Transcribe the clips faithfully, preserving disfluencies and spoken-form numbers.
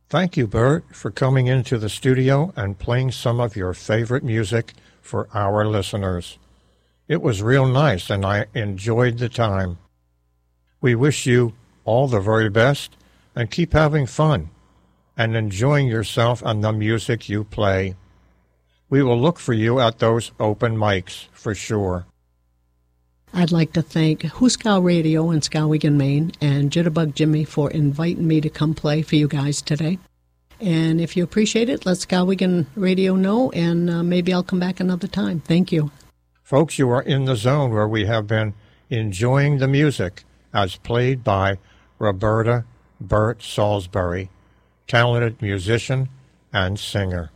Thank you, Bert, for coming into the studio and playing some of your favorite music for our listeners. It was real nice, and I enjoyed the time. We wish you all the very best, and keep having fun and enjoying yourself and the music you play. We will look for you at those open mics, for sure. I'd like to thank Hooskow Radio in Skowhegan, Maine, and Jitterbug Jimmy for inviting me to come play for you guys today. And if you appreciate it, let Skowhegan Radio know, and uh, maybe I'll come back another time. Thank you. Folks, you are in the zone where we have been enjoying the music as played by Roberta Bert Salisbury, talented musician and singer.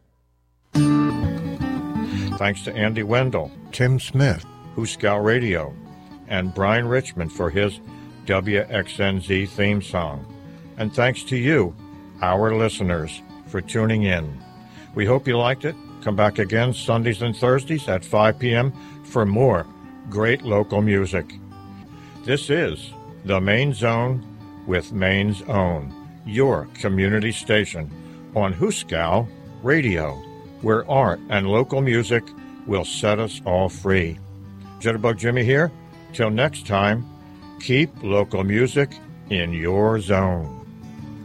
Thanks to Andy Wendell, Tim Smith, Hooskow Radio, and Brian Richmond for his W X N Z theme song. And thanks to you, our listeners, for tuning in. We hope you liked it. Come back again Sundays and Thursdays at five p.m. for more great local music. This is The Maine Zone with Maine's Own, your community station on Hooskow Radio, where art and local music will set us all free. Jitterbug Jimmy here. Till next time, keep local music in your zone.